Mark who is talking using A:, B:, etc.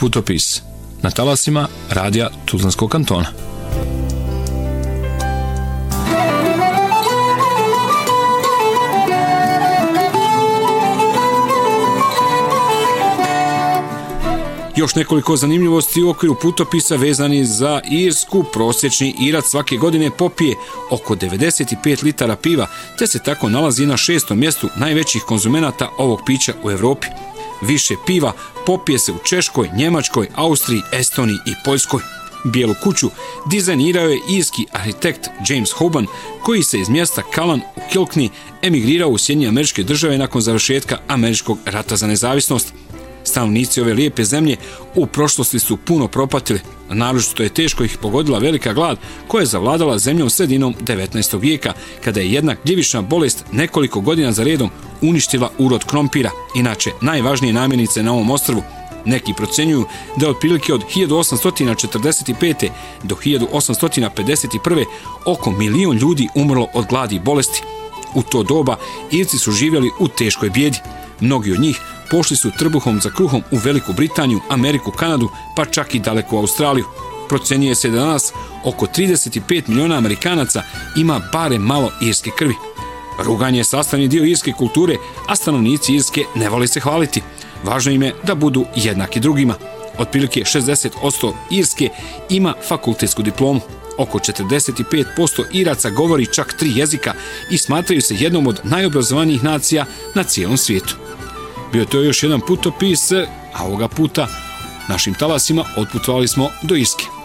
A: putopis na talasima radija Tuzlanskog kantona. Još nekoliko zanimljivosti u okviru putopisa vezani za Irsku. Prosječni Irac svake godine popije oko 95 litara piva, te se tako nalazi na 6. mjestu najvećih konzumenata ovog pića u Europi. Više piva popije se u Češkoj, Njemačkoj, Austriji, Estoniji i Poljskoj. Bijelu kuću dizajnirao je irski arhitekt James Hoban, koji se iz mjesta Callan u Kilkenny emigrirao u Sjedinjene Američke Države nakon završetka Američkog rata za nezavisnost. Stanovnici ove lijepe zemlje u prošlosti su puno propatili, a naročito je teško ih pogodila velika glad koja je zavladala zemljom sredinom 19. vijeka, kada je jedna gljivična bolest nekoliko godina za redom uništila urod krompira, inače najvažnije namirnice na ovom ostrvu. Neki procjenjuju da je otprilike od 1845. do 1851. oko 1 milion ljudi umrlo od gladi i bolesti. U to doba Irci su živjeli u teškoj bijedi. Mnogi od njih pošli su trbuhom za kruhom u Veliku Britaniju, Ameriku, Kanadu, pa čak i daleko u Australiju. Procjenjuje se da danas oko 35 miliona Amerikanaca ima barem malo irske krvi. Ruganje je sastavni dio irske kulture, a stanovnici Irske ne vole se hvaliti. Važno im je da budu jednaki drugima. Otprilike 60% Irske ima fakultetsku diplomu. Oko 45% Iraca govori čak 3 jezika i smatraju se jednom od najobrazovanijih nacija na cijelom svijetu. Bio to još jedan putopis, a ovoga puta našim talasima otputovali smo do Irske.